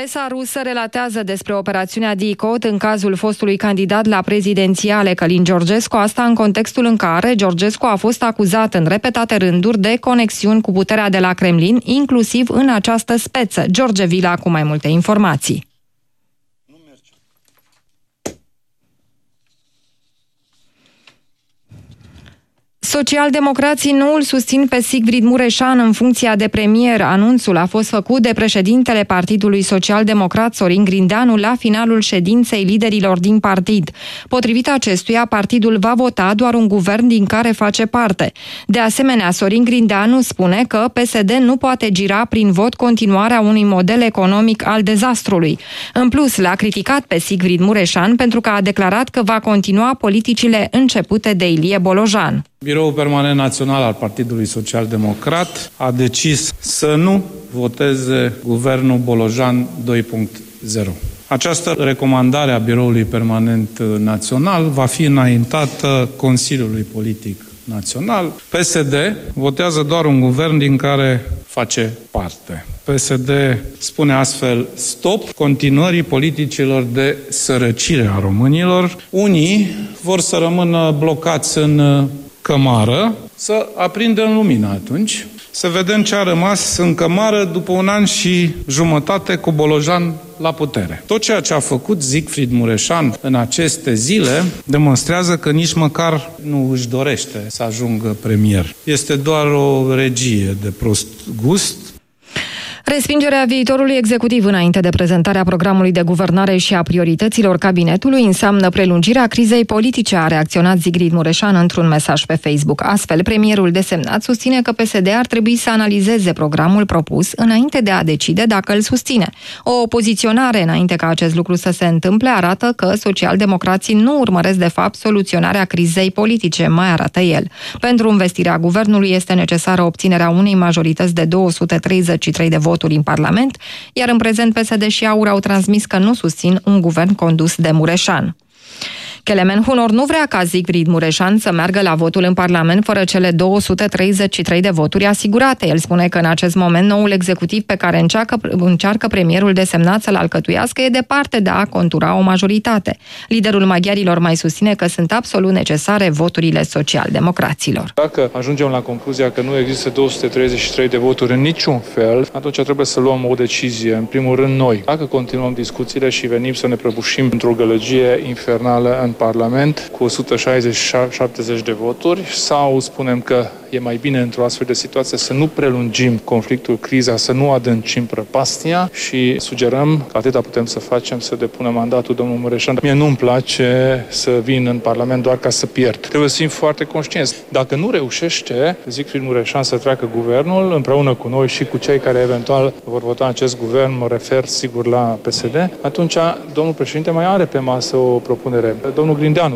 Presa rusă relatează despre operațiunea DICOT în cazul fostului candidat la prezidențiale Călin Georgescu, asta în contextul în care Georgescu a fost acuzat în repetate rânduri de conexiuni cu puterea de la Kremlin, inclusiv în această speță. George Vila cu mai multe informații. Socialdemocrații nu îl susțin pe Sigfrid Mureșan în funcția de premier. Anunțul a fost făcut de președintele Partidului Social-Democrat, Sorin Grindeanu, la finalul ședinței liderilor din partid. Potrivit acestuia, partidul va vota doar un guvern din care face parte. De asemenea, Sorin Grindeanu spune că PSD nu poate gira prin vot continuarea unui model economic al dezastrului. În plus, l-a criticat pe Sigfrid Mureșan pentru că a declarat că va continua politicile începute de Ilie Bolojan. Biroul Permanent Național al Partidului Social-Democrat a decis să nu voteze guvernul Bolojan 2.0. Această recomandare a Biroului Permanent Național va fi înaintată Consiliului Politic Național. PSD votează doar un guvern din care face parte. PSD spune astfel stop continuării politicilor de sărăcire a românilor. Unii vor să rămână blocați în cămară, să aprindem lumina atunci, să vedem ce a rămas în cămară după 1 an și jumătate cu Bolojan la putere. Tot ceea ce a făcut Sigfrid Mureșan în aceste zile demonstrează că nici măcar nu își dorește să ajungă premier. Este doar o regie de prost gust. Respingerea viitorului executiv înainte de prezentarea programului de guvernare și a priorităților cabinetului înseamnă prelungirea crizei politice, a reacționat Sigfrid Mureșan într-un mesaj pe Facebook. Astfel, premierul desemnat susține că PSD ar trebui să analizeze programul propus înainte de a decide dacă îl susține. O opoziționare înainte ca acest lucru să se întâmple arată că socialdemocrații nu urmăresc de fapt soluționarea crizei politice, mai arată el. Pentru învestirea guvernului este necesară obținerea unei majorități de 233 de voturi în Parlament, iar în prezent PSD și AUR au transmis că nu susțin un guvern condus de Mureșan. Kelemen Hunor nu vrea ca Sigfrid Mureșan să meargă la votul în Parlament fără cele 233 de voturi asigurate. El spune că în acest moment noul executiv pe care încearcă premierul desemnat să-l alcătuiască e departe de a contura o majoritate. Liderul maghiarilor mai susține că sunt absolut necesare voturile social-democraților. Dacă ajungem la concluzia că nu există 233 de voturi în niciun fel, atunci trebuie să luăm o decizie. În primul rând noi. Dacă continuăm discuțiile și venim să ne prăbușim într-o gălăgie infernală în Parlament cu 160-70 de voturi sau spunem că e mai bine într-o astfel de situație să nu prelungim conflictul, criza, să nu adâncim prăpastia și sugerăm că atâta putem să facem, să depunem mandatul domnului Mureșan. Mie nu-mi place să vin în Parlament doar ca să pierd. Trebuie să fim foarte conștienți. Dacă nu reușește Sigfrid Mureșan să treacă guvernul împreună cu noi și cu cei care eventual vor vota acest guvern, mă refer sigur la PSD, atunci domnul președinte mai are pe masă o propunere. Domnul Grindeanu.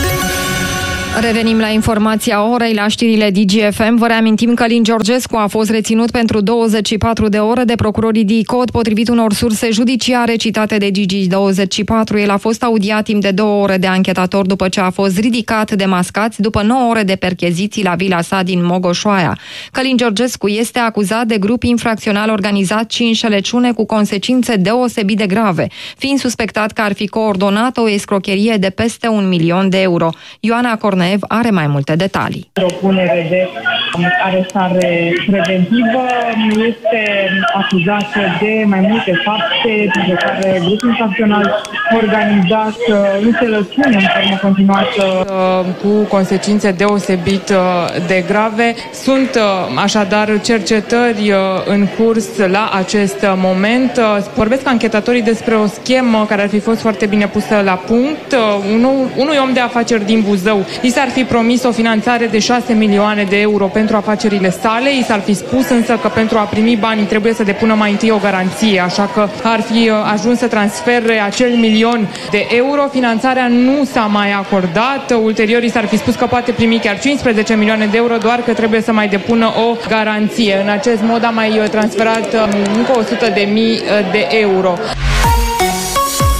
Revenim la informația orei, la știrile DGFM. Vă reamintim că Călin Georgescu a fost reținut pentru 24 de ore de procurorii DICOT, potrivit unor surse judiciare citate de Digi24. El a fost audiat timp de 2 ore de anchetator după ce a fost ridicat de mascați după 9 ore de percheziții la vila sa din Mogoșoaia. Călin Georgescu este acuzat de grup infracțional organizat și înșelăciune cu consecințe deosebit de grave, fiind suspectat că ar fi coordonat o escrocherie de peste 1 milion de euro. Ioana Cornev are mai multe detalii. Propunere de arestare preventivă, este acuzată de mai multe fapte, de care grupul infracțional organizat înșelăciune în formă continuată cu consecințe deosebit de grave. Sunt așadar cercetări în curs la acest moment. Vorbesc anchetatorii despre o schemă care ar fi fost foarte bine pusă la punct. Unui om de afaceri din Buzău i s-ar fi promis o finanțare de 6 milioane de euro pentru afacerile sale, i s-ar fi spus însă că pentru a primi banii trebuie să depună mai întâi o garanție, așa că ar fi ajuns să transfere acel milion de euro. Finanțarea nu s-a mai acordat, ulterior i s-ar fi spus că poate primi chiar 15 milioane de euro, doar că trebuie să mai depună o garanție. În acest mod a mai transferat încă 100.000 de euro.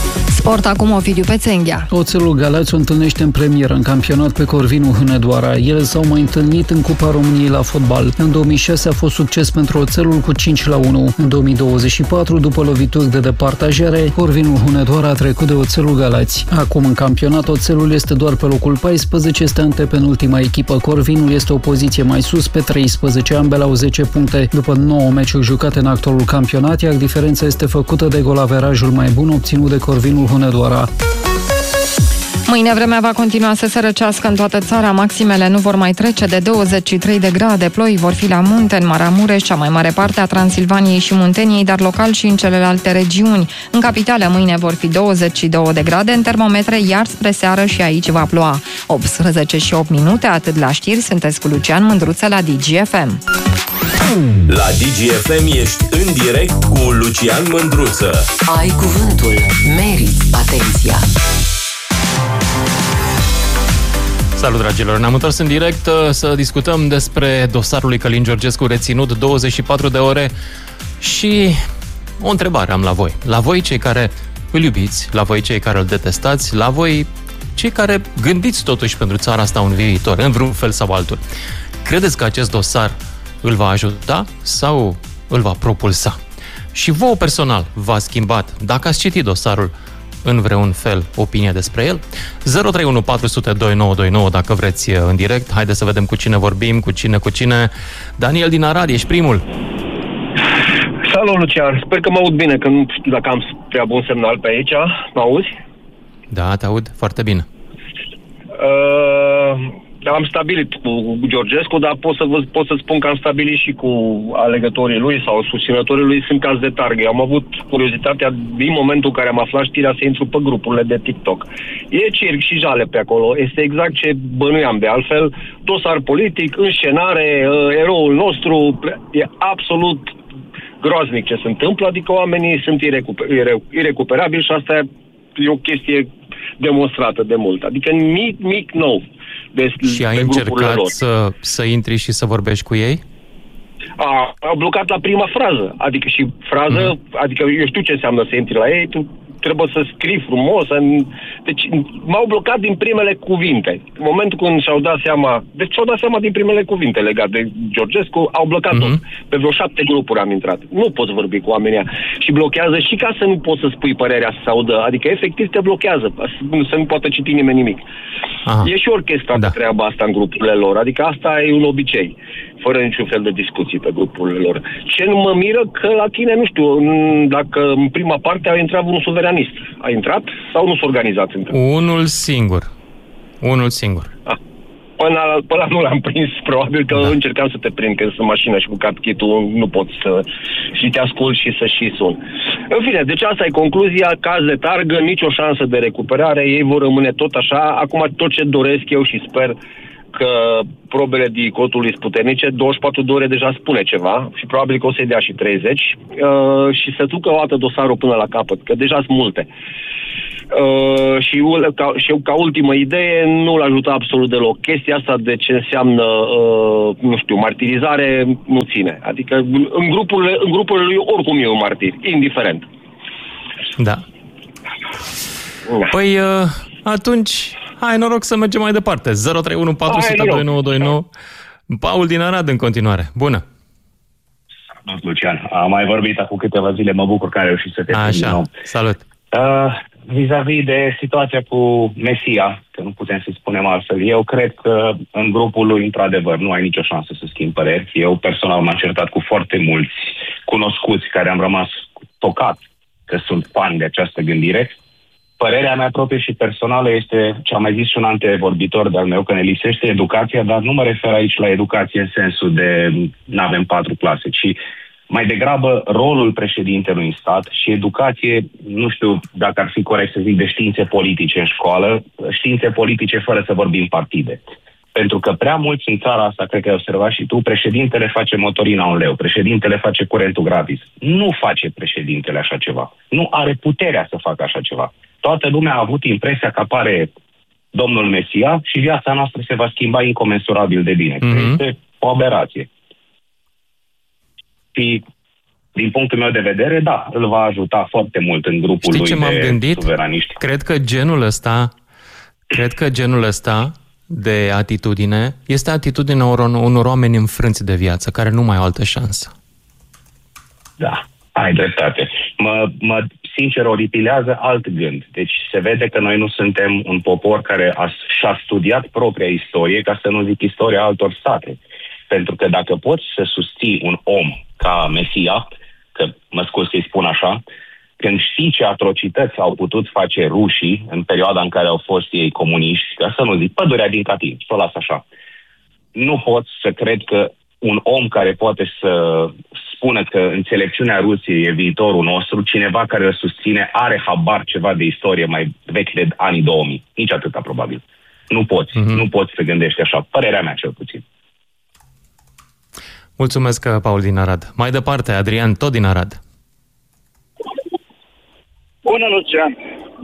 Sport acum, Ovidiu Pețenghea. Oțelul Galați o întâlnește în premieră în campionat pe Corvinul Hunedoara. Ele s-au mai întâlnit în Cupa României la fotbal. În 2006 a fost succes pentru Oțelul cu 5-1. În 2024, după lovituri de departajare, Corvinul Hunedoara a trecut de Oțelul Galați. Acum în campionat, Oțelul este doar pe locul 14, este antepenultima echipă. Corvinul este o poziție mai sus pe 13, ambele au 10 puncte. După 9 meciuri jucate în actualul campionat, iar diferența este făcută de golaverajul mai bun obținut de Corvinul Hunedoara. Mâine vremea va continua să se răcească în toată țara. Maximele nu vor mai trece de 23 de grade. Ploi vor fi la munte, în Maramureș, cea mai mare parte a Transilvaniei și Munteniei, dar local și în celelalte regiuni. În capitală mâine vor fi 22 de grade în termometre, iar spre seară și aici va ploua. 18 și 8 minute, atât la știri. Sunteți cu Lucian Mândruță la DGFM. La DGFM ești în direct cu Lucian Mândruță. Ai cuvântul, meriți atenția. Salut, dragilor! Ne-am întors în direct să discutăm despre dosarul lui Călin Georgescu reținut 24 de ore și o întrebare am la voi. La voi, cei care îl iubiți, la voi, cei care îl detestați, la voi, cei care gândiți totuși pentru țara asta un viitor, în vreun fel sau altul. Credeți că acest dosar îl va ajuta sau îl va propulsa? Și vouă personal v-a schimbat, dacă ați citit dosarul, în vreun fel opinia despre el? 031 400 2929 dacă vreți în direct. Haideți să vedem cu cine vorbim, cu cine. Daniel din Arad, ești primul. Salut, Lucian. Sper că mă aud bine, că nu știu dacă am prea bun semnal pe aici. Mă auzi? Da, te aud foarte bine. Am stabilit cu Georgescu, dar pot să spun că am stabilit și cu alegătorii lui sau susținătorii lui. Sunt caz de targă. Am avut curiozitatea din momentul în care am aflat știrea să intru pe grupurile de TikTok. E circ și jale pe acolo. Este exact ce bănuiam de altfel. Dosar politic, înscenare, eroul nostru. E absolut groaznic ce se întâmplă. Adică oamenii sunt irecuperabili și asta e o chestie demonstrată de mult. Adică nimic nou. Și ai încercat să intri și să vorbești cu ei? Au blocat la prima frază. Adică și frază, adică eu știu ce înseamnă să intri la ei, tu trebuie să scrii frumos. Deci m-au blocat din primele cuvinte. În momentul când și-au dat seama din primele cuvinte legate de Georgescu, au blocat tot. Pe vreo 7 grupuri am intrat. Nu poți vorbi cu oamenii și blochează și ca să nu poți să spui părerea să se audă. Adică efectiv te blochează, să nu poată citi nimeni nimic. Aha. E și orchestrată treaba asta în grupurile lor. Adică asta e un obicei, fără niciun fel de discuții pe grupurile lor. Ce nu mă miră că la tine, nu știu, dacă în prima parte a intrat unul suveranist. A intrat sau nu s-a organizat între? Unul singur. Până la nu l-am prins, probabil că încercam să te prind, că sunt în mașină și cu CapKit-ul nu pot să și te ascult și să și sun. În fine, deci asta e concluzia, caz de targă, nicio șansă de recuperare, ei vor rămâne tot așa. Acum tot ce doresc eu și sper că probele DICOT-ului sunt puternice, 24 de ore deja spune ceva și probabil că o să-i dea și 30 și să ducă o dată dosarul până la capăt, că deja sunt multe. Și eu, ca ultimă idee, nu-l ajută absolut deloc. Chestia asta de ce înseamnă, nu știu, martirizare, nu ține. Adică în grupurile lui oricum e un martir, indiferent. Da. Păi, atunci, hai noroc să mergem mai departe. 031 400 2929. Paul din Arad în continuare. Bună! Salut, Lucian. Am mai vorbit acum câteva zile, mă bucur că ai reușit să te prind din nou. Salut! Vis-a-vis de situația cu Mesia, că nu putem să spunem altfel, eu cred că în grupul lui, într-adevăr, nu ai nicio șansă să schimbi păreri. Eu personal m-am certat cu foarte mulți cunoscuți care am rămas tocat că sunt fani de această gândire. Părerea mea proprie și personală este, ce am mai zis și un antevorbitor de-al meu, că ne lipsește educația, dar nu mă refer aici la educație în sensul de n-avem 4 clase, ci mai degrabă rolul președintelui în stat și educație, nu știu dacă ar fi corect să zic, de științe politice în școală, științe politice fără să vorbim partide. Pentru că prea mulți în țara asta, cred că ai observat și tu, președintele face motorina un leu, președintele face curentul gratis. Nu face președintele așa ceva. Nu are puterea să facă așa ceva. Toată lumea a avut impresia că apare domnul Mesia și viața noastră se va schimba incomensurabil de bine. Este o aberație. Și din punctul meu de vedere, da, îl va ajuta foarte mult în grupul lui de suveraniști. Cred că genul ăsta de atitudine este atitudinea unor oameni înfrânți de viață, care nu mai au altă șansă. Da, ai dreptate. Mă sincer, oripilează alt gând. Deci se vede că noi nu suntem un popor care și-a studiat propria istorie, ca să nu zic istoria altor state. Pentru că dacă poți să susții un om ca Mesia, că mă scuz să-i spun așa, când știi ce atrocități au putut face rușii în perioada în care au fost ei comuniști, ca să nu zic pădurea din Katyn, să o las așa, nu pot să cred că un om care poate să spună că înțelepciunea Rusiei e viitorul nostru, cineva care îl susține, are habar ceva de istorie mai vechi de anii 2000. Nici atâta, probabil. Nu poți să gândești așa. Părerea mea, cel puțin. Mulțumesc, Paul din Arad. Mai departe, Adrian, tot din Arad. Bună, Lucian!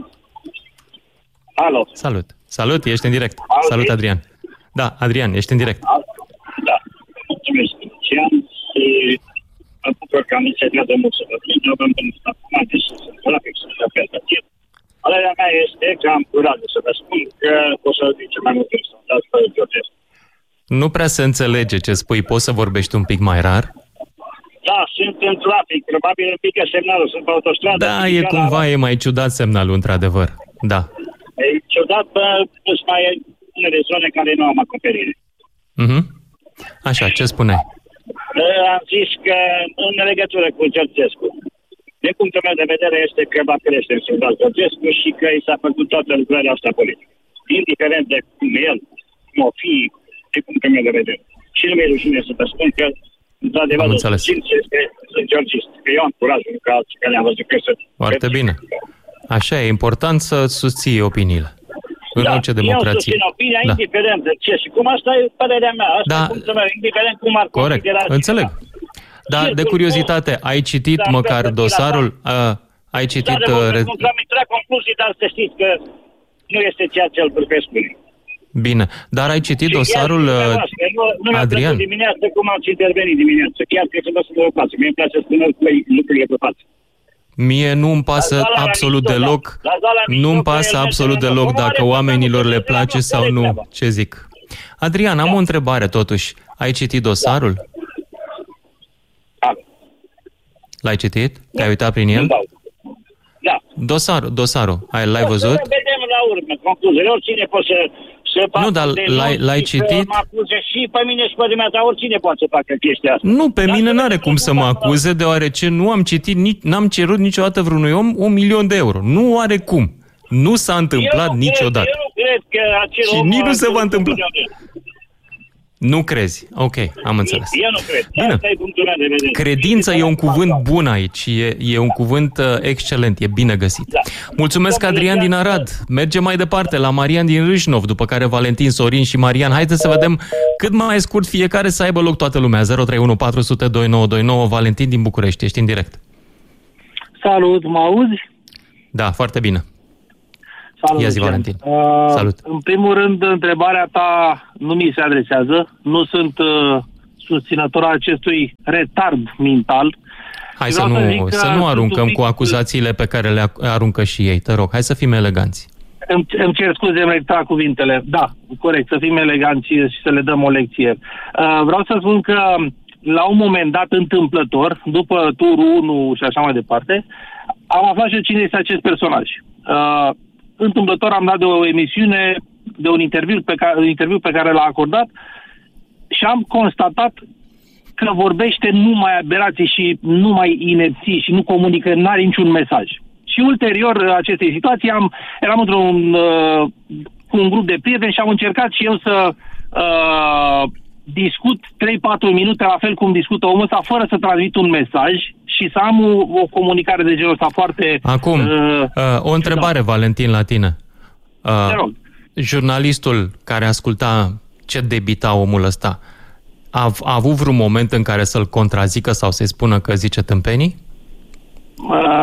Alo! Salut, ești în direct. Salut, Adrian. Da, Adrian, ești în direct. Da, mulțumesc, Lucian. Și mă bucur că am încercat de mult să vă plâng. Eu am venit acum, deci sunt trafic, sunt apelativ. Alerea mea este că am curajul să vă spun că o să zice mai mult în sondaj fără Georgescu. Nu prea se înțelege ce spui. Poți să vorbești un pic mai rar? Da, sunt în trafic. Probabil un pic semnalul. Sunt pe autostradă. Da, e mai ciudat semnalul, într-adevăr. Da. E ciudat, plus mai e unele zone care nu am acoperire. Așa, ce spuneai? Am zis că în legătură cu Georgescu, din punctul meu de vedere este că va crește în sondaj Georgescu și că i s-a făcut toată lucrarea asta politică. Indiferent de cum el, cum o fi, din punctul meu de vedere. Și nu mi-e rușine să vă spun că, într-adevăr, sunt georgist. Că eu am curajul ca alții care le-am văzut că sunt... Foarte bine. Așa e important să susții opiniile. În orice democrație. Eu susțin opinia, indiferent de ce și cum. Asta e părerea mea. Asta e punctul meu, indiferent cum ar considera... Corect, înțeleg. Dar de curiozitate, ai citit măcar dosarul? Ai citit... Am intrat concluzii, dar să știți că nu este ceea ce îl bârfesc spune. Bine, dar ai citit dosarul, Adrian? Nu dimineața cum ați intervenit dimineața. Chiar că să vă spun o față. Mie îmi place să spun lucrurile pe față. Mie nu-mi pasă absolut deloc. Nu-mi pasă absolut deloc dacă oamenilor le place sau nu. Ce zic? Adrian, am o întrebare totuși. Ai citit dosarul? L-ai citit? Te-ai uitat prin el? Da. Dosarul. L-ai văzut? Vedem la urmă concluziile. Oricine poate să... Nu, dar l-ai citit? Mă acuze și pe mine și pe dumneavoastră. Oricine poate să facă chestia asta. Nu, pe mine n-are cum să mă acuze, deoarece nu am citit, n-am cerut niciodată vreunui om 1.000.000 de euro. Nu are cum. Nu s-a întâmplat niciodată. Eu nu cred că acel și om... nici nu se va întâmpla. Nu crezi? Ok, am înțeles. Eu nu cred. Bine. Asta e punctul meu de vedere. Credința e un cuvânt bun aici. E un cuvânt excelent. E bine găsit. Da. Mulțumesc, Adrian din Arad. Mergem mai departe la Marian din Râșnov, după care Valentin, Sorin și Marian. Haideți să vedem cât mai scurt fiecare, să aibă loc toată lumea. 031 400 2929. Valentin din București. Ești în direct. Salut, mă auzi? Da, foarte bine. Salut, ia zi, Valentin. Salut. În primul rând, întrebarea ta nu mi se adresează. Nu sunt susținător al acestui retard mental. Hai să nu aruncăm cu acuzațiile pe care le aruncă și ei. Te rog, hai să fim eleganți. Îmi cer scuze, îmi retrag cuvintele. Da, corect, să fim eleganți și să le dăm o lecție. Vreau să spun că la un moment dat, întâmplător, după turul 1 și așa mai departe, am aflat și cine este acest personaj. Întâmplător am dat de o emisiune, de un interviu pe care l-a acordat și am constatat că vorbește numai aberații și numai inepții și nu comunică, n-are niciun mesaj. Și ulterior acestei situații eram cu un grup de prieteni și am încercat și eu să discut 3-4 minute, la fel cum discută omul ăsta, fără să transmit un mesaj și să am o comunicare de genul ăsta foarte... Acum, o întrebare, Valentin, la tine. Jurnalistul care asculta ce debita omul ăsta, a avut vreun moment în care să-l contrazică sau să-i spună că zice tâmpenii?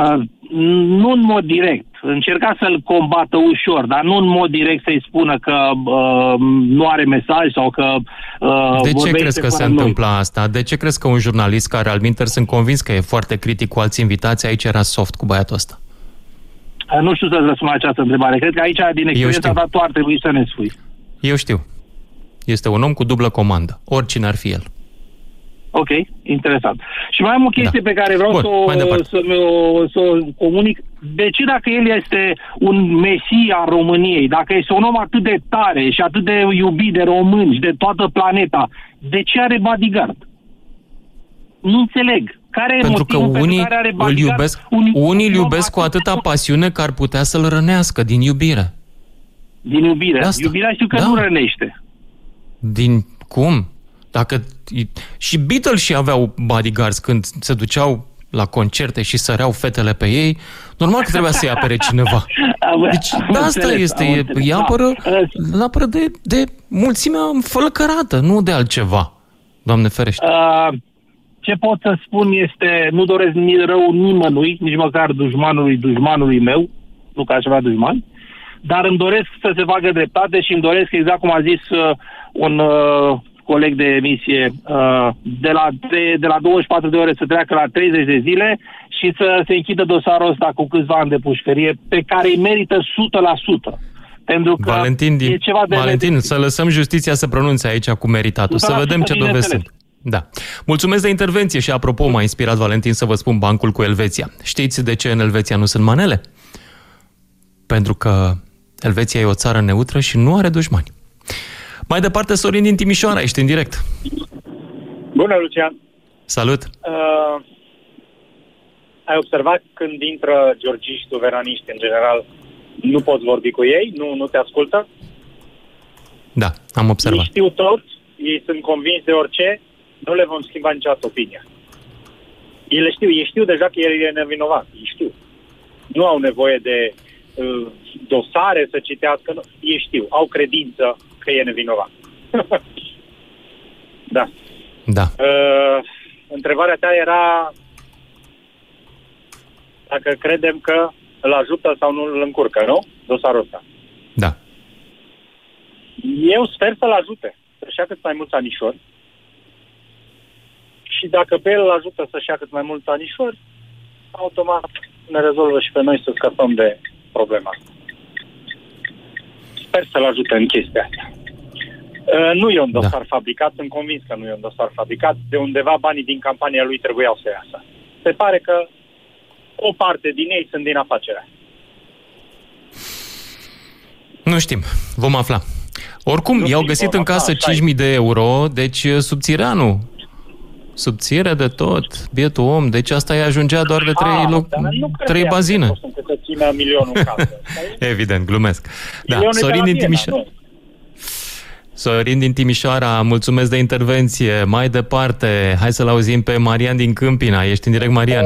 nu în mod direct. Încerca să-l combată ușor, dar nu în mod direct să-i spună că nu are mesaj sau că de ce crezi că se întâmplă asta? De ce crezi că un jurnalist care alminteri sunt convins că e foarte critic cu alți invitați, aici era soft cu băiatul ăsta? Nu știu să-ți răspund la această întrebare. Cred că aici, din experiența ta, tu ar trebui să ne spui. Eu știu. Este un om cu dublă comandă, oricine ar fi el. Ok, interesant. Și mai am o chestie pe care vreau să o comunic. De ce dacă el este un mesia al României, dacă este un om atât de tare și atât de iubit de români și de toată planeta, de ce are bodyguard? Nu înțeleg. Care pentru că unii îl iubesc, unii îl iubesc cu atâta pasiune că ar putea să-l rănească din iubire. Din iubire? Iubirea știu că nu rănește. Din cum? Dacă și Beatles și aveau bodyguards când se duceau la concerte și săreau fetele pe ei, normal că trebuia să-i apere cineva. Deci asta este, îi apără de mulțimea înfălcărată, nu de altceva. Doamne ferește. Ce pot să spun este, nu doresc rău nimănui, nici măcar dușmanului meu, nu ca ceva dușman, dar îmi doresc să se facă dreptate și îmi doresc, exact cum a zis un coleg de emisie, de la 24 de ore să treacă la 30 de zile și să se închidă dosarul ăsta cu câțiva ani de pușcărie pe care îi merită 100%. Pentru că Valentin, să lăsăm justiția să pronunțe aici cu meritatul, să vedem ce dovezi sunt. Da. Mulțumesc de intervenție și apropo, m-a inspirat Valentin să vă spun bancul cu Elveția. Știți de ce în Elveția nu sunt manele? Pentru că Elveția e o țară neutră și nu are dușmani. Mai departe, Sorin din Timișoara, ești în direct. Bună, Lucian! Salut! Ai observat când intră georgiști, suveraniști în general, nu poți vorbi cu ei? Nu te ascultă? Da, am observat. Ei știu tot, ei sunt convinși de orice, nu le vom schimba niciodată opinia. Ei știu deja că el e nevinovat, ei știu. Nu au nevoie de dosare să citească, nu. Ei știu, au credință că e nevinovat. Da. Da. Întrebarea ta era dacă credem că îl ajută sau nu îl încurcă, nu? Dosarul ăsta. Da. Eu sper să-l ajute să-și ia cât mai mulți anișori și dacă pe el îl ajută să-și ia cât mai mulți anișori, automat ne rezolvă și pe noi să scăpăm de problema asta. Sper să-l ajute în chestia asta. Nu e un dosar fabricat, sunt convins că nu e un dosar fabricat. De undeva banii din campania lui trebuiau să iasă. Se pare că o parte din ei sunt din afacerea. Nu știm, vom afla. Oricum, i-au găsit în casă 5.000 de euro, deci subțireanu. Subțire de tot, bietul om, deci asta îi ajungea doar de 3 bazine. Nu sunt că țină milionul în casă. Evident, glumesc. Da, Sorin din Timișoara. Sorin din Timișoara, mulțumesc de intervenție. Mai departe, hai să-l auzim pe Marian din Câmpina. Ești în direct, Marian?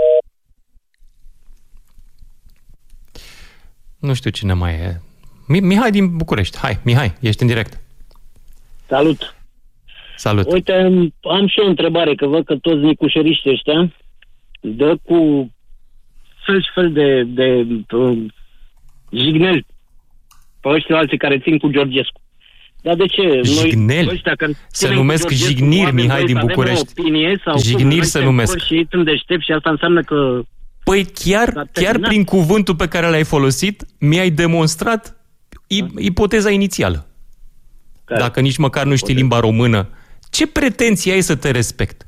Nu știu cine mai e. Mihai din București. Hai, Mihai, ești în direct. Salut! Salut! Uite, am și o întrebare, că văd că toți nicușeriștii ăștia dă cu fel de jigneli pe ăștia alții care țin cu Georgescu. Dar de ce? Jigneli? Se numesc jigniri, Mihai din București. Jigniri se numesc. Și ei sunt deștept și asta înseamnă că... Păi chiar prin cuvântul pe care l-ai folosit, mi-ai demonstrat ipoteza inițială. Care? Dacă nici măcar nu știi limba română, ce pretenții ai să te respect?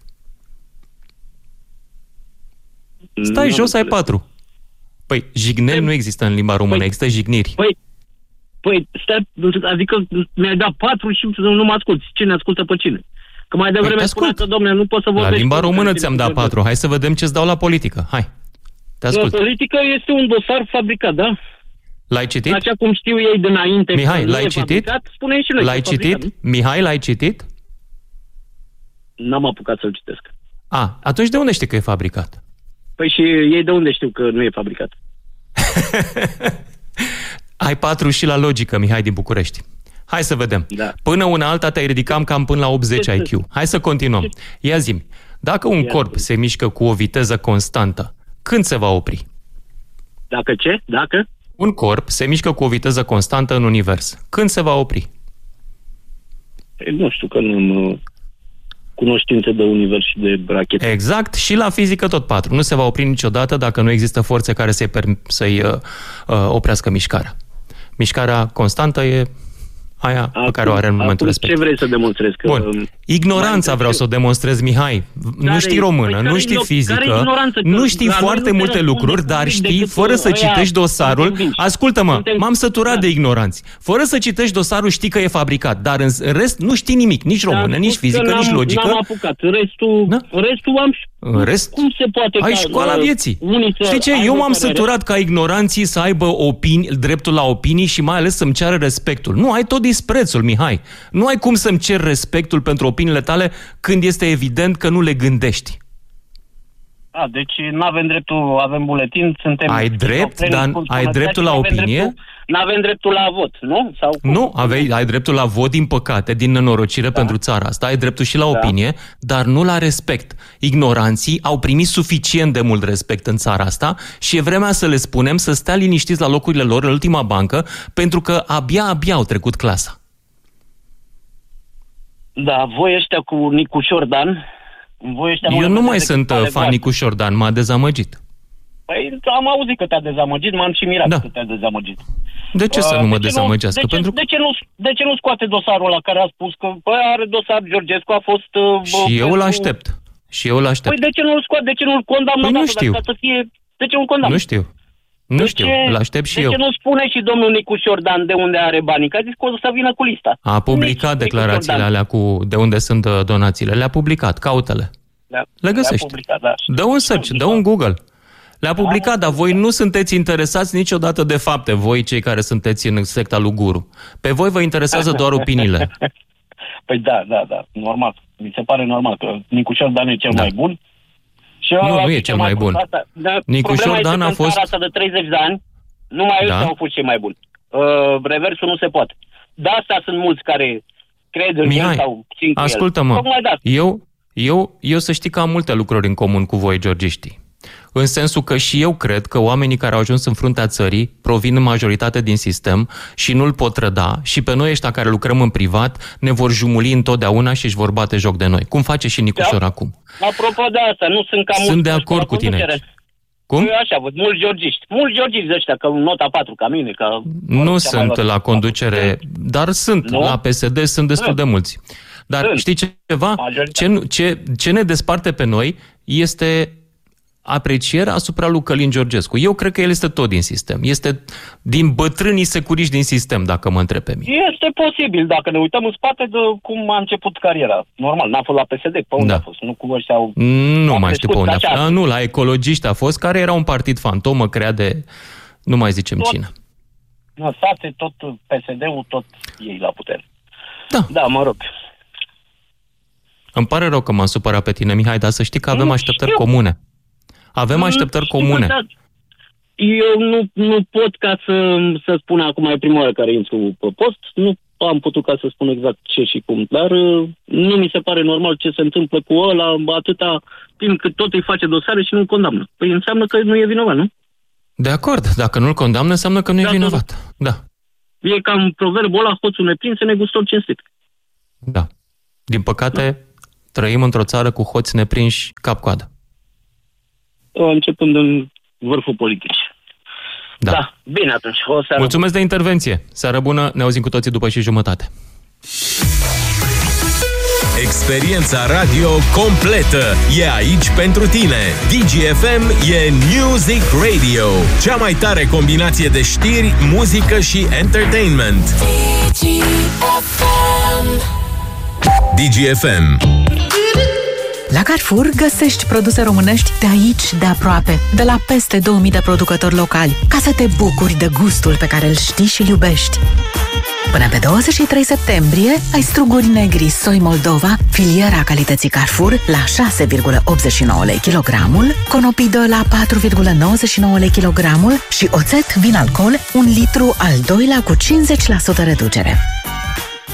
Stai jos, ai 4. Păi, jignel nu există în limba română, există jigniri. Păi, stai, adică mi-ai dat 4 și nu mă asculti. Cine ascultă pe cine? Că mai devreme spunea că, dom'le, nu pot să vorbești... La limba română ți-am dat 4. Hai să vedem ce-ți dau la politică. Hai, te ascult. La politică este un dosar fabricat, da? L-ai citit? Așa cum știu ei dinainte. Mihai, l-ai citit? Fabricat, spune și noi. L-ai citit? Mihai, l-ai citit? N-am apucat să-l citesc. Atunci de unde știi că e fabricat? Păi și ei de unde știu că nu e fabricat? Ai 4 și la logică, Mihai din București. Hai să vedem. Da. Până una alta te-ai ridicat cam până la 80 IQ. Hai să continuăm. Ia zi-mi, dacă un corp se mișcă cu o viteză constantă, când se va opri? Dacă ce? Dacă? Un corp se mișcă cu o viteză constantă în univers. Când se va opri? Nu știu, că nu am cunoștințe de univers și de rachete. Exact, și la fizică tot 4. Nu se va opri niciodată dacă nu există forțe care să-i oprească mișcarea. Mișcarea constantă e aia pe care o are în momentul respectiv. Ce vrei să demonstrezi? Bun. Ignoranța vreau să o demonstrez, Mihai. Nu știi română, nu știi fizică, nu știi foarte multe lucruri, dar știi, fără să citești dosarul... Ascultă-mă, m-am săturat de ignoranți. Fără să citești dosarul știi că e fabricat, dar în rest nu știi nimic, nici română, nici fizică, nici logică. N-am apucat. Restul am... În rest, cum se poate ai școala vieții. Știi ce? Eu m-am săturat ca ignoranții să aibă dreptul la opinii și mai ales să-mi ceară respectul. Nu, ai tot disprețul, Mihai. Nu ai cum să-mi cer respectul pentru opiniile tale când este evident că nu le gândești. Deci nu avem dreptul, avem buletin, suntem... Ai drept, dar ai dreptul la opinie? Nu avem dreptul la vot, nu? Sau cum? Nu, ai dreptul la vot, din păcate, din nenorocire pentru țara asta. Ai dreptul și la opinie, dar nu la respect. Ignoranții au primit suficient de mult respect în țara asta și e vremea să le spunem să stea liniștiți la locurile lor în ultima bancă, pentru că abia au trecut clasa. Da, voi ăștia cu Nicușor Dan... Eu nu mai sunt fan Nicușor Dan, m-a dezamăgit. Păi am auzit că te-a dezamăgit, m-am și mirat că te-a dezamăgit. De ce să nu mă dezamăgească? De ce nu scoate dosarul ăla care a spus că are dosar Georgescu, a fost... Și eu îl aștept. Păi de ce nu-l scoate? De ce nu-l condamnă? Păi nu știu. De ce nu-l condamnă? Nu știu, îl aștept și eu. De ce nu spune și domnul Nicușor Dan de unde are banii? Că a zis că o să vină cu lista. A publicat declarațiile alea cu de unde sunt donațiile. Le-a publicat, caută-le. Le găsești. Dă un search, dă un Google. Le-a publicat, dar voi nu sunteți interesați niciodată de fapte, voi cei care sunteți în secta lui Guru. Pe voi vă interesează doar opiniile. Păi da, normal. Mi se pare normal că Nicușor Dan e cel mai bun. Și nu e cel mai bun. Nicușor Dan a fost... Asta de 30 de ani, numai ăștia au fost cei mai buni. Reversul nu se poate. De asta sunt mulți care cred în el sau țin cu ascultă-mă, eu să știi că am multe lucruri în comun cu voi, georgiștii. În sensul că și eu cred că oamenii care au ajuns în fruntea țării provin în majoritate din sistem și nu-l pot trăda și pe noi ăștia care lucrăm în privat ne vor jumuli întotdeauna și își vor bate joc de noi. Cum face și Nicușor acum. Apropo de asta, nu sunt cam sunt de acord cu tine. Cum? Eu așa văd, mulți georgiști ăștia, că nota 4 ca mine. Nu sunt la conducere, dar sunt. Nu? La PSD sunt destul de mulți. Dar știi ceva? Ce ne desparte pe noi este aprecierea asupra lui Călin Georgescu. Eu cred că el este tot din sistem. Este din bătrânii securiști din sistem, dacă mă întreb pe mine. Este posibil, dacă ne uităm în spate de cum a început cariera. Normal, n-a fost la PSD, pe unde a fost? Nu cu ăștia au... Nu mai știu pe unde a fost. Nu, la Ecologiști a fost, care era un partid fantomă, creat de... Nu mai zicem cine. Sate, tot PSD-ul, tot ei la putere. Da, mă rog. Îmi pare rău că m-am supărat pe tine, Mihai, dar să știi că avem așteptări comune. Avem așteptări comune. Eu nu pot ca să spun acum, e prima oară care intru pe post, nu am putut ca să spun exact ce și cum, dar nu mi se pare normal ce se întâmplă cu ăla atâta timp cât tot îi face dosare și nu-l condamnă. Păi înseamnă că nu e vinovat, nu? De acord, dacă nu-l condamnă înseamnă că nu e vinovat. Da. E cam proverbul ăla, hoțul neprins, negustor cinstit. Da. Din păcate, trăim într-o țară cu hoți neprinși cap-coadă. Începând în vârful politic. Da, bine atunci. Mulțumesc de intervenție. Seară bună, ne auzim cu toții după 6:30. Experiența radio completă e aici pentru tine. DGFM e Music Radio. Cea mai tare combinație de știri, muzică și entertainment. DGFM. La Carrefour găsești produse românești de aici, de aproape, de la peste 2000 de producători locali, ca să te bucuri de gustul pe care îl știi și îl iubești. Până pe 23 septembrie ai struguri negri Soi Moldova, filiera calității Carrefour la 6,89 lei kilogramul, conopidă la 4,99 lei kilogramul și oțet vin alcool 1 litru al doilea cu 50% reducere.